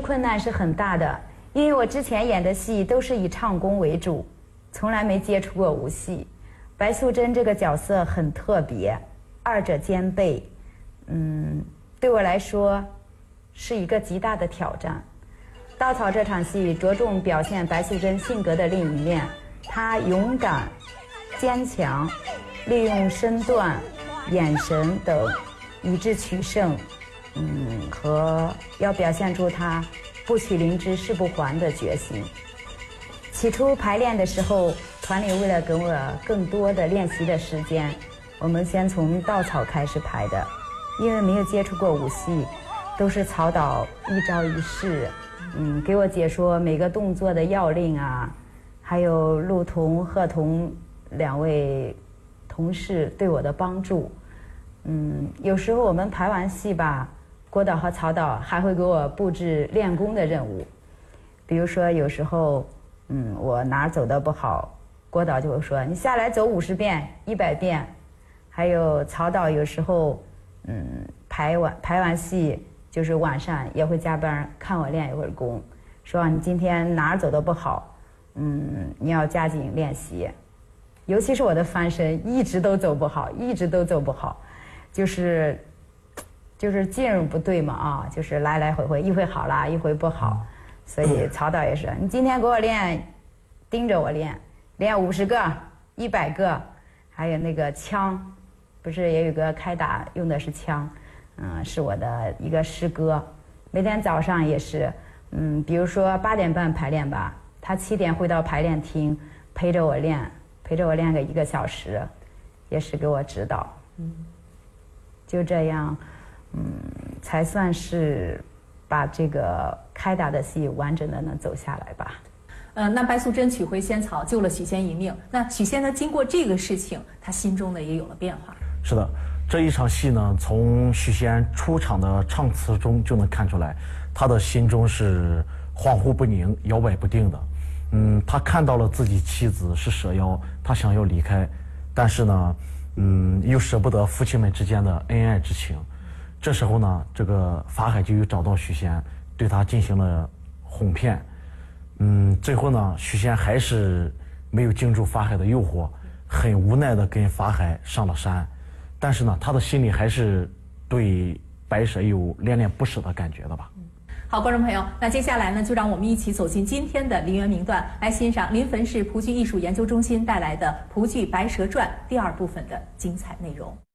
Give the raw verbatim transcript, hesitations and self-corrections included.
困难是很大的，因为我之前演的戏都是以唱功为主，从来没接触过武戏。白素贞这个角色很特别，二者兼备，嗯，对我来说是一个极大的挑战。稻草这场戏着重表现白素贞性格的另一面，她勇敢、坚强，利用身段、眼神等以智取胜，嗯，和要表现出她不取灵芝誓不还的决心。起初排练的时候，团里为了给我更多的练习的时间，我们先从稻草开始排的，因为没有接触过武戏，都是曹导一招一式，嗯，给我解说每个动作的要领啊，还有陆彤、贺彤两位同事对我的帮助。嗯，有时候我们排完戏吧，郭导和曹导还会给我布置练功的任务，比如说有时候，嗯，我哪儿走的不好，郭导就会说你下来走五十遍、一百遍。还有曹导有时候，嗯，排完排完戏，就是晚上也会加班看我练一会儿功，说你今天哪儿走的不好，嗯，你要加紧练习。尤其是我的翻身，一直都走不好，一直都走不好，就是就是劲儿不对嘛啊，就是来来回回，一回好啦，一回不好。所以曹导也是，你今天给我练，盯着我练，练五十个、一百个，还有那个枪，不是也有个开打用的是枪，嗯，是我的一个师哥。每天早上也是，嗯，比如说八点半排练吧，他七点会到排练厅陪着我练，陪着我练个一个小时，也是给我指导。嗯，就这样，嗯，才算是把这个开打的戏完整的能走下来吧。 呃，那白素贞取回仙草，救了许仙一命。那许仙呢，经过这个事情，他心中呢也有了变化。 是的，这一场戏呢，从许仙出场的唱词中就能看出来，他的心中是恍惚不宁、摇摆不定的。嗯，他看到了自己妻子是蛇妖，他想要离开，但是呢，嗯，又舍不得夫妻们之间的恩爱之情。这时候呢，这个法海就又找到许仙，对他进行了哄骗。嗯，最后呢，许仙还是没有经住法海的诱惑，很无奈的跟法海上了山。但是呢，他的心里还是对白蛇有恋恋不舍的感觉的吧。 好，观众朋友，那接下来呢，就让我们一起走进今天的梨园名段，来欣赏临汾市蒲剧艺术研究中心带来的《蒲剧白蛇传》第二部分的精彩内容。